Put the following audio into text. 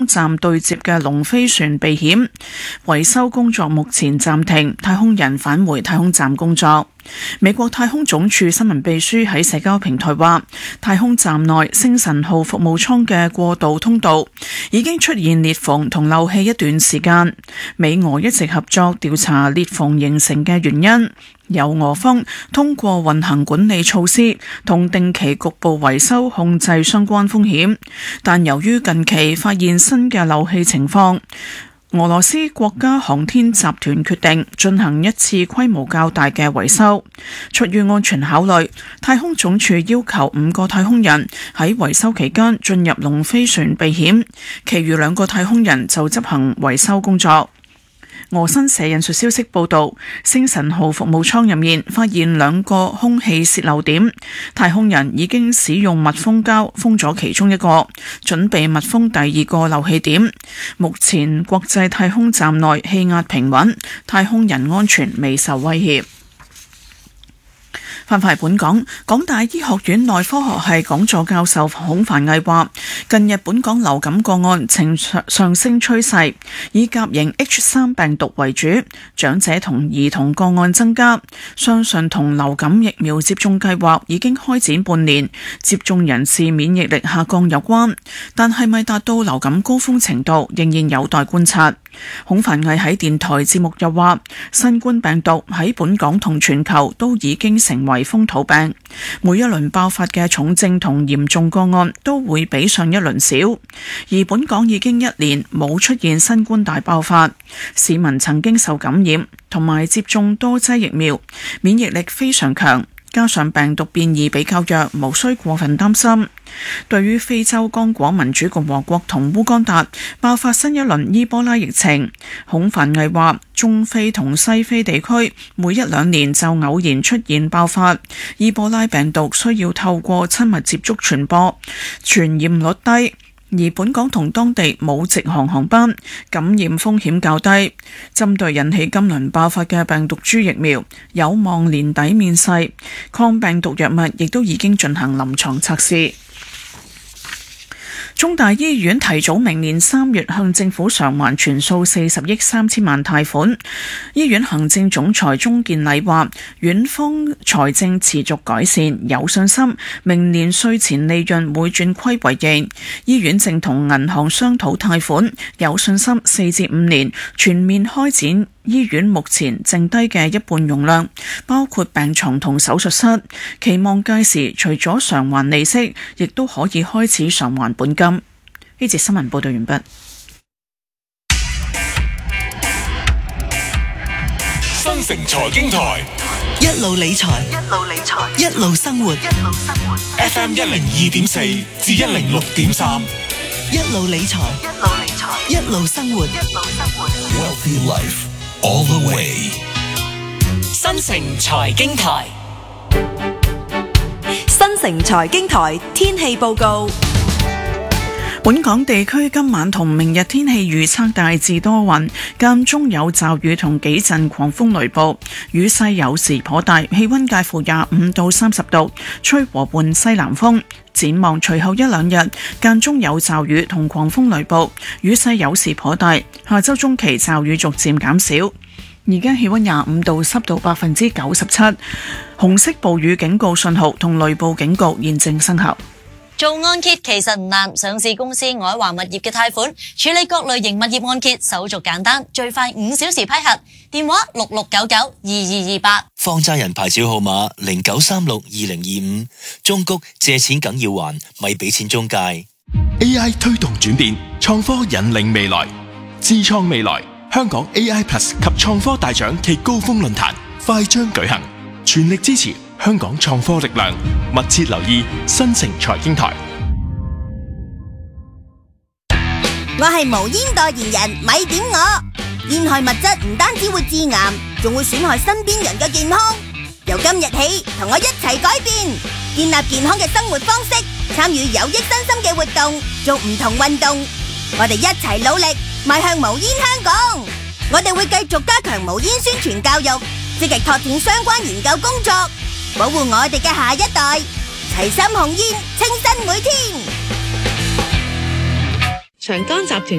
站對接嘅龍飛船被險，維修工作目前暫停，太空人返回太空站工作。美國太空總署新聞秘書喺社交平台話，太空站內星神號服務艙嘅過渡通道已經出現裂縫同漏氣一段時間，美俄一直合作調查裂縫形成嘅原因，由俄方通過運行管理措施同定期局部維修控制相關風險，但由於近期發現新嘅漏氣情況，俄羅斯國家航天集團決定進行一次規模較大嘅維修。出於安全考慮，太空總署要求5個太空人喺維修期間進入龍飛船避險，其餘2個太空人就執行維修工作。俄新社引述消息報道，星神號服務艙入面發現2個空氣洩漏點，太空人已經使用密封膠封咗其中一個，準備密封第2個漏氣點。目前國際太空站內氣壓平穩，太空人安全未受威脅。翻返嚟本港，港大醫學院內科學系講座教授孔繁毅話，近日本港流感個案呈上升趨勢，以甲型 H3 病毒為主，長者同兒童個案增加，相信同流感疫苗接種計劃已經開展半年，接種人士免疫力下降有關，但係咪達到流感高峰程度，仍然有待觀察。孔繁毅喺電台節目又話，新冠病毒喺本港同全球都已經成為風土病，每一輪爆發嘅重症同嚴重個案都會比上一輪少，而本港已經1年冇出現新冠大爆發，市民曾經受感染同埋接種多劑疫苗，免疫力非常強，加上病毒變異比較弱，無需過分擔心。對於非洲剛果民主共和國同烏干達爆發新一輪伊波拉疫情，孔繁毅話，中非同西非地區每1-2年就偶然出現爆發，伊波拉病毒需要透過親密接觸傳播，傳染率低，而本港同當地冇直航班，感染風險較低。針對引起今輪爆發嘅病毒株疫苗，有望年底面世，抗病毒藥物亦都已經進行臨床測試。中大醫院提早明年3月向政府償還全數40億3千萬貸款。醫院行政總裁鍾健禮話，院方財政持續改善，有信心明年稅前利潤會轉虧為盈。醫院正同銀行商討貸款，有信心4至5年全面開展醫院目前剩低嘅一半容量，包括病床同手術室。期望屆時除咗償還利息，亦都可以開始償還本金。呢節新聞報道完畢。 新城財經台， 一路理財，一路生活。 FM 102.4至106.3， 一路理財，一路生活。 Wealthy Life all the way。 新城財經台， 新城財經台天氣報告。 本港地區今晚同明日天氣預測大致多雲，間中有驟雨同幾陣狂風雷暴，雨勢有時頗大，氣溫介乎25到30度，吹和緩西南風。展望隨後1-2日，間中有驟雨同狂風雷暴，雨勢有時頗大，下周中期驟雨逐漸減少。而家氣溫25度，濕度97%，紅色暴雨警告信號同雷暴警告現正生效。 做按揭其實唔難，上市公司愛華物業嘅貸款處理各類型物業按揭，手續簡單，最快5小時批核。電話66992228。 放債人牌照號碼09362025。中谷借錢梗要還，咪俾錢中介。 AI 推動轉變，創科引領未來，智創未來。香港 AI Plus 及創科大獎暨高峰論壇快將舉行，全力支持香港創科力量，密切留意新城財經台。 我係無煙代言人，咪點我。煙害物質唔單止會致癌，仲會損害身邊人嘅健康。由今日起，同我一齊改變，建立健康嘅生活方式，參與有益身心嘅活動，做唔同運動。我哋一齊努力，邁向無煙香港。我哋會繼續加強無煙宣傳教育，積極拓展相關研究工作，保護我哋嘅下一代。齊心控煙，清新每天。 長江集團